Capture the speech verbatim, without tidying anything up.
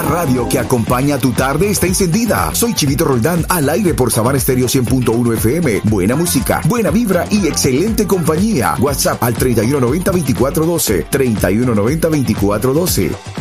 radio que acompaña tu tarde está encendida. Soy Chivito Roldán, al aire por Sabana Estéreo cien punto uno F M. Buena música, buena vibra y excelente compañía. WhatsApp al treinta y uno noventa veinticuatro doce. treinta y uno noventa veinticuatro doce.